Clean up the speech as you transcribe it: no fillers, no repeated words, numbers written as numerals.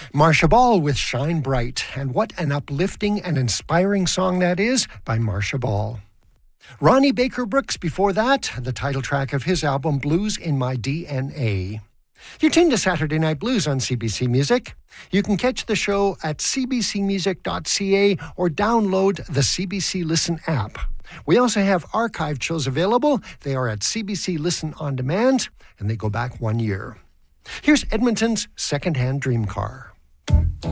Marcia Ball with Shine Bright, and what an uplifting and inspiring song that is by Marcia Ball. Ronnie Baker Brooks before that, the title track of his album Blues in My DNA. You're tuned to Saturday Night Blues on CBC Music. You can catch the show at cbcmusic.ca or download the CBC Listen app. We also have archived shows available. They are at CBC Listen On Demand, and they go back 1 year. Here's Edmonton's second-hand dream car.